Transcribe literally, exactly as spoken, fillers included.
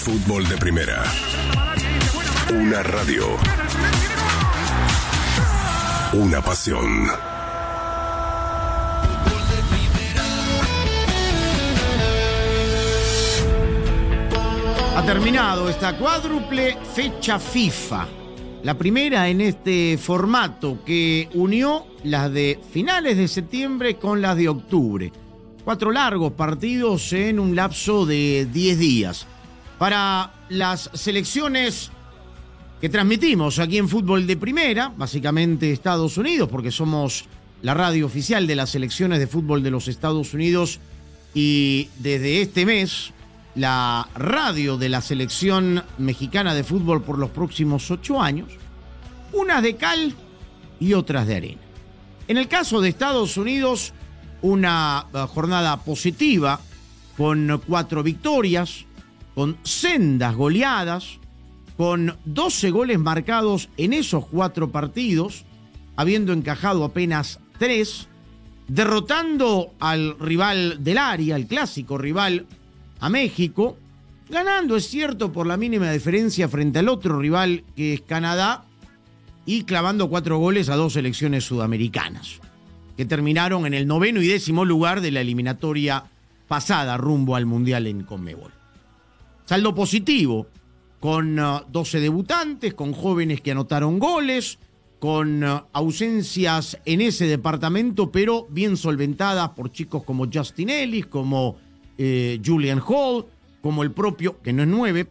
Fútbol de Primera. Una radio. Una pasión. Ha terminado esta cuádruple fecha FIFA. La primera en este formato que unió las de finales de septiembre con las de octubre. Cuatro largos partidos en un lapso de diez días. Para las selecciones que transmitimos aquí en Fútbol de Primera, básicamente Estados Unidos, porque somos la radio oficial de las selecciones de fútbol de los Estados Unidos y desde este mes la radio de la selección mexicana de fútbol por los próximos ocho años, unas de cal y otras de arena. En el caso de Estados Unidos, una jornada positiva con cuatro victorias, con sendas goleadas, con doce goles marcados en esos cuatro partidos, habiendo encajado apenas tres, derrotando al rival del área, el clásico rival a México, ganando, es cierto, por la mínima diferencia frente al otro rival que es Canadá, y clavando cuatro goles a dos selecciones sudamericanas, que terminaron en el noveno y décimo lugar de la eliminatoria pasada rumbo al Mundial en Conmebol. Saldo positivo, con uh, doce debutantes, con jóvenes que anotaron goles, con uh, ausencias en ese departamento, pero bien solventadas por chicos como Justin Ellis, como eh, Julian Hall, como el propio, que no es nueve,